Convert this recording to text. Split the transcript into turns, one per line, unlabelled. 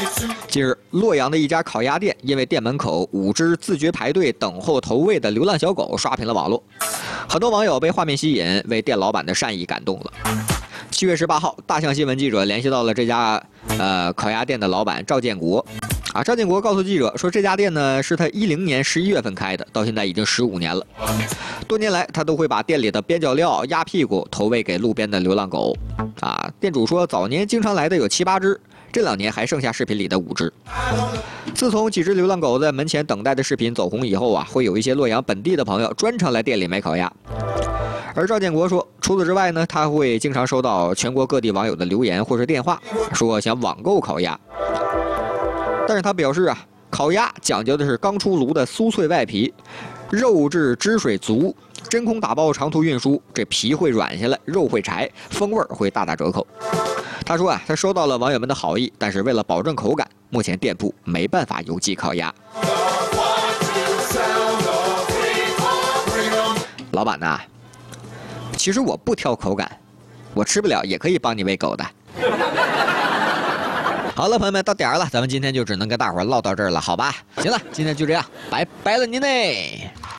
近日，洛阳的一家烤鸭店因为店门口5只自觉排队等候投喂的流浪小狗刷屏了网络，很多网友被画面吸引，为店老板的善意感动了。7月18号，大象新闻记者联系到了这家烤鸭店的老板赵建国。赵建国告诉记者说，这家店呢是他10年11月份开的，到现在已经15年了。多年来，他都会把店里的边角料、鸭屁股投喂给路边的流浪狗。店主说，早年经常来的有7、8只，这2年还剩下视频里的5只。自从几只流浪狗在门前等待的视频走红以后会有一些洛阳本地的朋友专程来店里买烤鸭。而赵建国说，除此之外呢，他会经常收到全国各地网友的留言或是电话，说想网购烤鸭。但是他表示烤鸭讲究的是刚出炉的酥脆外皮，肉质汁水足，真空打包长途运输，这皮会软下来，肉会柴，风味会大打折扣。他说他收到了网友们的好意，但是为了保证口感，目前店铺没办法邮寄烤鸭。老板呐，其实我不挑口感，我吃不了也可以帮你喂狗的。好了，朋友们，到点儿了，咱们今天就只能跟大伙儿唠到这儿了，好吧？行了，今天就这样，拜拜了您嘞。